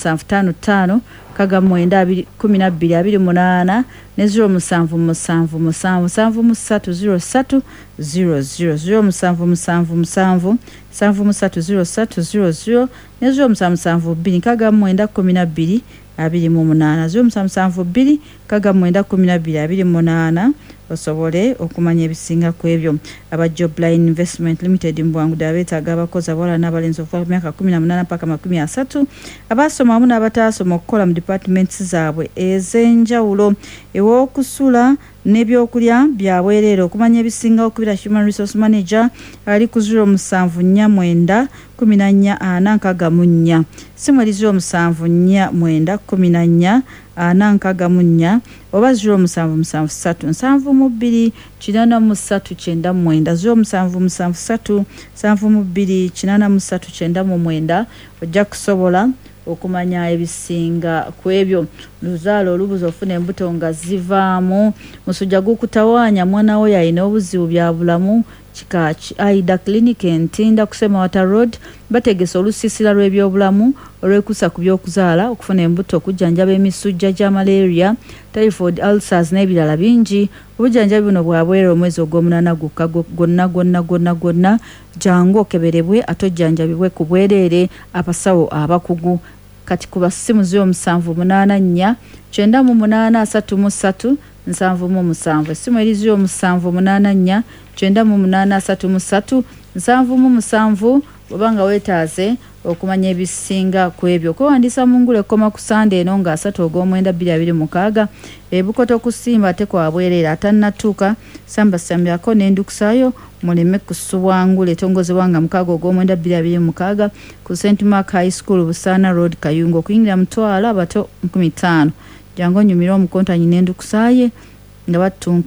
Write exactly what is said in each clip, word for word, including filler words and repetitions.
musanvu ttaano ttaano kaga mwenda abiri kumi na bbiri abiri munaana ne zero musanvu musanvu musanvu musanvu musatu zero ssatu zero zero zero musanvu musanvu musanvu musanvu musatu zero ssatu zero zero ne zero musanvu musanvu bbiri kaga mwenda kumi na bbiri abiri mu munaana zero musanvu musanvu bbiri kaga mwenda kumi na bbiri abiri mu munaana osobole okumanya ebisinga ku ebyo. aba Jobline Investment Limited mbwangu dabeetaaga abakozi abawala n'abalenzi okuva ku myaka kumi na munaana mpaka makumi asatu abaasoma wamu n'abataasoma okukola mu departments zaabwe ez'enjawulo ew'okusula n'ebyokulya byabwereere. okumanya ebisinga okubira Human Resource Manager ali ku zero musanvu nnya mwenda kumi na nnya ana nkaaga mu nnya simu eri zero musanvu nnya mwenda kumi na nnya ana nkaaga mu nnya oba zero musanvu musanvu ssatu nsanvu mu bbiri kinaana mu ssatu kyenda mu mwenda zero musanvu musanvu ssatu nsanvu mu bbiri kinaana mu ssatu kyenda mu mwenda ojja kusobola okumanya ebisinga ku ebyo. luzaalo olubuzi ofuna embuto nga zivaamu musujja gukutawaanya mwana we yalina obuzibu bya bulamu kika Aida Clinic Ntinda ku Semawata Road bategese olusiisira lw'ebyobulamu olwekusa ku by'okuzaala okufuna embuto okujjanjaba emisujja gya malaria typhoid ulcers n'ebirala bingi. obujjanjabi buno bwabwera omwezi ogw'omunaana gukka gwonna gwonna gwonna gwonna jangu okeberebwe ate ojjanjabibwe ku bwereere abasawo abakugu. kati ku basimu zero musanvu munaana nnya kyenda mu munaana asatu mu ssatu nsanvu mu musanvu essimu eri zero musanvu munaana nnya kyenda mu munaana asatu mu ssatu nsanvu mu musanvu bw'obanga weetaaze okumanya ebisinga ku ebyo. okwewandiisa mu ngule ekoma ku sande eno nga asatu ogw'omwenda bbiri abiri mukaaga ebukoto kusimba ate kwabwereera atannatuuka sambasambyako n'endukusaayo muleme kusuwa ngule etongozebwa nga mukaaga ogw'omwenda bbiri abiri mukaaga ku Saint Mark High School Busaana Road Kayungo okuyingira Mutwala abato nkumi ttaano jangu onyumira omukontanyi n'endukusaaye nga battunka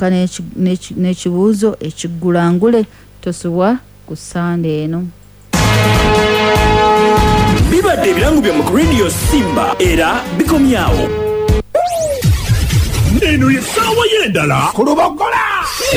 n'ekibuuzo ekiggulangule tosubwa ku sande eno. bibadde ebirango bya mu Radio Simba era bikomyawo. eno ye ssaawa y'endala ku Lubogola.